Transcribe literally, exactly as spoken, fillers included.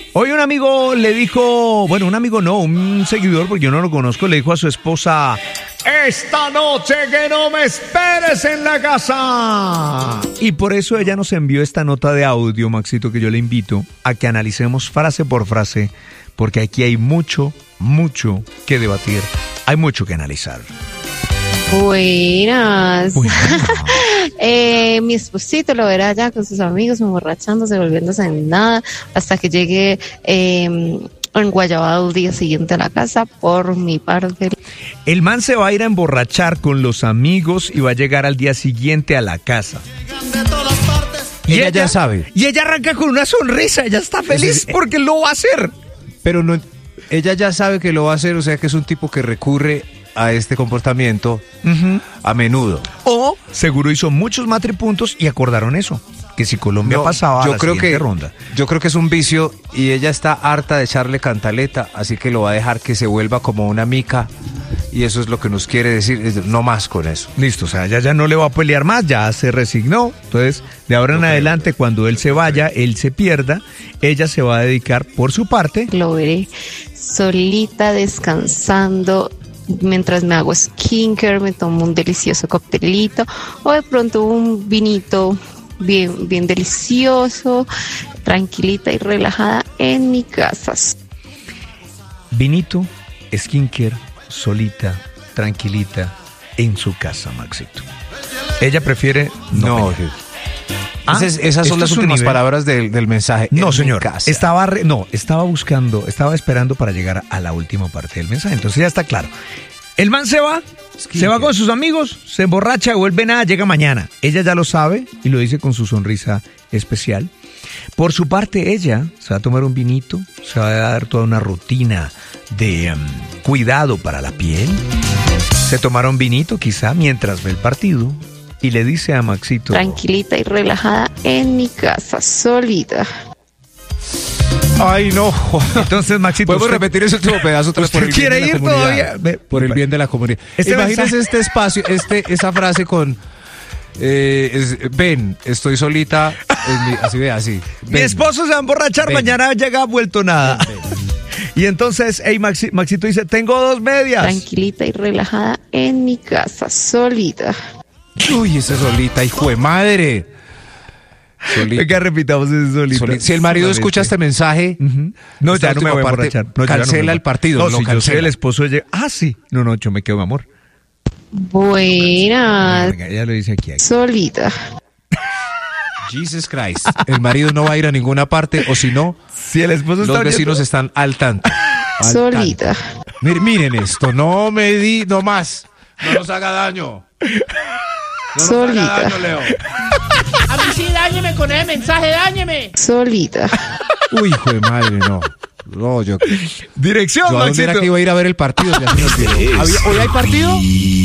Hoy un amigo le dijo, bueno, un amigo no, un seguidor, porque yo no lo conozco, le dijo a su esposa: esta noche que no me esperes en la casa. Y por eso ella nos envió esta nota de audio, Maxito, que yo le invito a que analicemos frase por frase, porque aquí hay mucho, mucho que debatir, hay mucho que analizar. Buenas. Buenas. eh, mi esposito lo verá allá con sus amigos, emborrachándose, volviéndose en nada, hasta que llegue eh, en Guayabado el día siguiente a la casa. Por mi parte, el man se va a ir a emborrachar con los amigos y va a llegar al día siguiente a la casa. Y ella, ella ya sabe. Y ella arranca con una sonrisa, ella está feliz porque lo va a hacer. Pero no, ella ya sabe que lo va a hacer, o sea que es un tipo que recurre a este comportamiento uh-huh. a menudo. O seguro hizo muchos matripuntos y acordaron eso, que si Colombia no, pasaba yo a la creo siguiente que, ronda. Yo creo que es un vicio y ella está harta de echarle cantaleta, así que lo va a dejar que se vuelva como una mica, y eso es lo que nos quiere decir, no más con eso. Listo, o sea, ella ya no le va a pelear más, ya se resignó. Entonces, de ahora en adelante, cuando él se vaya, él se pierda, ella se va a dedicar por su parte. Lo veré solita descansando mientras me hago skincare, me tomo un delicioso coctelito o de pronto un vinito bien, bien delicioso, tranquilita y relajada en mi casa. Vinito, skincare, solita, tranquilita en su casa, Maxito. Ella prefiere no. no Ah, Esas, esas son las últimas palabras del, del mensaje. No, señor. Estaba re, no, estaba buscando, estaba esperando para llegar a la última parte del mensaje. Entonces ya está claro. El man se va, Skin se va care. Con sus amigos, se emborracha, vuelve nada, llega mañana. Ella ya lo sabe y lo dice con su sonrisa especial. Por su parte, ella se va a tomar un vinito, se va a dar toda una rutina de um, cuidado para la piel. Se tomará un vinito quizá mientras ve el partido. Y le dice a Maxito: tranquilita y relajada en mi casa, solita. Ay, no. Entonces, Maxito, ¿podemos usted, repetir ese último pedazo otra vez por el bien quiere de la ir comunidad? Todavía? Por el bien de la comunidad. Este Imagínese mensaje... este espacio, este, esa frase con eh, es, ven, estoy solita, mi, así ve, así. Ven, mi esposo se va a emborrachar, ven. Mañana llega vuelto nada. Ven, ven. Y entonces, hey, Maxi, Maxito dice: tengo dos medias. Tranquilita y relajada en mi casa, solita. Uy, esa solita, hijo de madre. Solita. Venga, repitamos ese solita. solita. Si el marido solita. Escucha este mensaje, uh-huh. no, ya no me voy a emborrachar. No, cancela no el partido. No, no si cancela. Yo soy el esposo de... Ah, sí. No, no, yo me quedo, mi amor. Buenas. Venga, ya lo dice aquí, aquí. Solita. Jesus Christ. El marido no va a ir a ninguna parte, o si no, si el esposo los está vecinos oyendo. Están al tanto. Al solita. Tanto. Miren, miren esto. No me di, no más. No nos haga daño. No solita. Daño, Leo. A mí sí, dáñeme con ese mensaje, dáñeme. Solita. Uy, hijo de madre, no. No, yo. Dirección, yo, ¿a dónde era que iba a ir a ver el partido? Ya se me olvidó. ¿Hoy hay partido?